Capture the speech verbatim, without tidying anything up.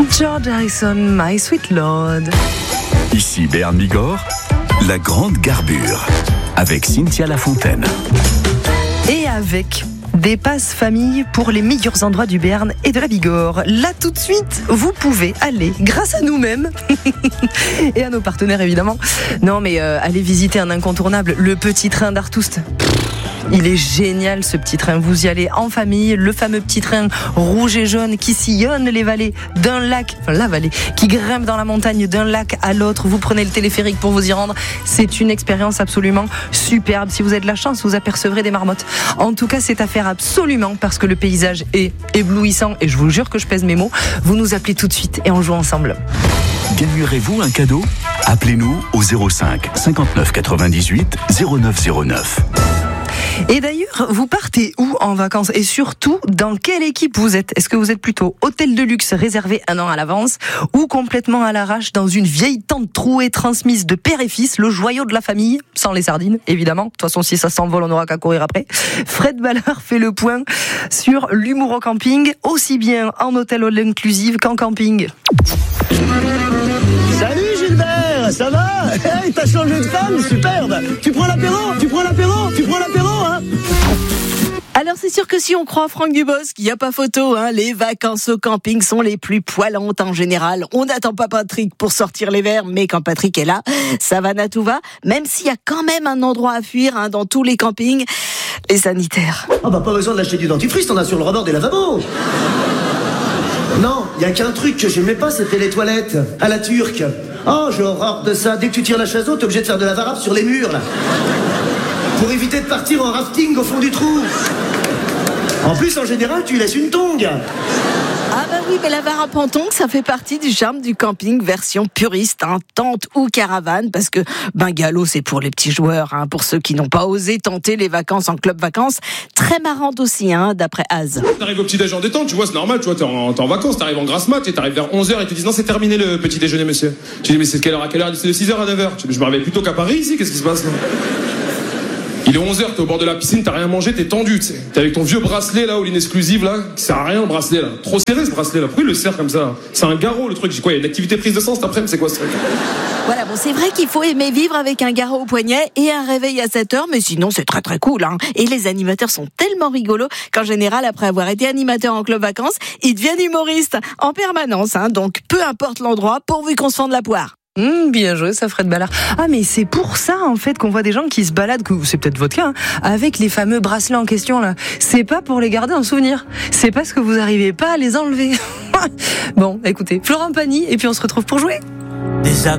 George Harrison, My Sweet Lord. Ici Béarn Bigorre, la grande garbure, avec Cynthia Lafontaine. Et avec des passes famille pour les meilleurs endroits du Béarn et de la Bigorre. Là, tout de suite, vous pouvez aller, grâce à nous-mêmes, et à nos partenaires, évidemment. Non, mais euh, allez visiter un incontournable, le petit train d'Artoust. Il est génial, ce petit train. Vous y allez en famille, le fameux petit train rouge et jaune qui sillonne les vallées d'un lac, enfin la vallée, qui grimpe dans la montagne d'un lac à l'autre. Vous prenez le téléphérique pour vous y rendre. C'est une expérience absolument superbe. Si vous avez de la chance, vous apercevrez des marmottes. En tout cas, c'est à faire absolument parce que le paysage est éblouissant et je vous jure que je pèse mes mots. Vous nous appelez tout de suite et on joue ensemble. Gagnerez-vous un cadeau ? Appelez-nous au zéro cinq cinquante-neuf quatre-vingt-dix-huit zéro neuf zéro neuf. Et d'ailleurs, vous partez où en vacances ? Et surtout, dans quelle équipe vous êtes ? Est-ce que vous êtes plutôt hôtel de luxe réservé un an à l'avance ou complètement à l'arrache dans une vieille tente trouée transmise de père et fils, le joyau de la famille, sans les sardines, évidemment. De toute façon, si ça s'envole, on n'aura qu'à courir après. Fred Ballard fait le point sur l'humour au camping, aussi bien en hôtel all inclusive qu'en camping. Salut Gilbert, ça va ? Hey, t'as changé de femme, superbe. Tu prends l'apéro ? Tu prends l'apéro ? Tu prends l'apéro, hein ? Alors c'est sûr que si on croit Franck Dubosc, il n'y a pas photo, hein, les vacances au camping sont les plus poilantes en général. On n'attend pas Patrick pour sortir les verres, mais quand Patrick est là, ça va na tout va, même s'il y a quand même un endroit à fuir hein, dans tous les campings, les sanitaires. Ah bah pas besoin de lâcher du dentifrice, t'en as sur le rebord des lavabos. Non, il y a qu'un truc que j'aimais pas, c'était les toilettes, à la turque. Oh, j'ai horreur de ça, dès que tu tires la chasse haute, t'es obligé de faire de la varap sur les murs, là. Pour éviter de partir en rafting au fond du trou. En plus, en général, tu laisses une tongue. Ah bah oui, mais la varap en tongue, ça fait partie du charme du camping version puriste, hein, tente ou caravane, parce que bungalow, c'est pour les petits joueurs, hein, pour ceux qui n'ont pas osé tenter les vacances en club vacances. Très marrante aussi, hein, d'après Az. T'arrives au petit déjeuner en détente, tu vois, c'est normal, tu vois, t'es en, t'es en vacances, t'arrives en grasse mat, et t'arrives vers onze heures et ils te disent non, c'est terminé le petit déjeuner, monsieur. Tu dis, mais c'est de quelle heure à quelle heure? C'est de six heures à neuf heures. Je me réveille plutôt qu'à Paris ici, qu'est-ce qui se passe là? Il est onze heures, t'es au bord de la piscine, t'as rien mangé, t'es tendu, tu sais. T'es avec ton vieux bracelet là, ou l'inexclusive là, qui sert à rien le bracelet là. Trop serré ce bracelet là, pourquoi il le serre comme ça? C'est un garrot le truc, j'ai quoi, il y a une activité prise de sang cet après-midi, c'est quoi ce truc? Voilà, bon, c'est vrai qu'il faut aimer vivre avec un garrot au poignet et un réveil à sept heures, mais sinon c'est très très cool, hein. Et les animateurs sont tellement rigolos qu'en général, après avoir été animateur en club vacances, ils deviennent humoristes en permanence, hein. Donc peu importe l'endroit, pourvu qu'on se fende la poire. Mmh, bien joué, ça, Fred Ballard. Ah, mais c'est pour ça, en fait, qu'on voit des gens qui se baladent, que c'est peut-être votre cas, hein, avec les fameux bracelets en question, là. C'est pas pour les garder en souvenir. C'est parce que vous arrivez pas à les enlever. Bon, écoutez, Florent Pagny, et puis on se retrouve pour jouer. Des